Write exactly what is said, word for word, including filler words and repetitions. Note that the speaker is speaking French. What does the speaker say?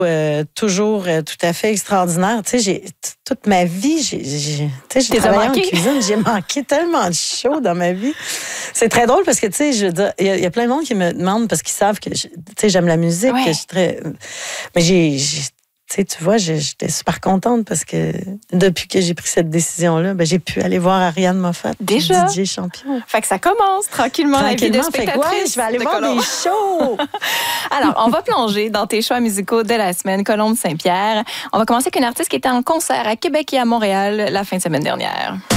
euh, toujours euh, tout à fait extraordinaire. Tu sais, j'ai, t- toute ma vie, j'ai, j'ai, tu sais, j'ai T'es travaillé en manqué? cuisine, j'ai manqué tellement de shows dans ma vie. C'est très drôle parce que, tu sais, je veux dire, il y, a- il y a plein de monde qui me demandent parce qu'ils savent que, je- tu sais, j'aime la musique, Ouais. que je suis très... Mais j'ai... j'ai tu sais, tu vois, j'ai- j'étais super contente parce que depuis que j'ai pris cette décision-là, ben, j'ai pu aller voir Ariane Moffat, puis Déjà? D J Champion. Fait que ça commence tranquillement, la vie de Tranquillement, fait que spectatrice. ouais, je vais aller de voir Colombe. des shows. Alors, on va plonger dans tes choix musicaux de la semaine, Colombe Saint-Pierre. On va commencer avec une artiste qui était en concert à Québec et à Montréal la fin de semaine dernière.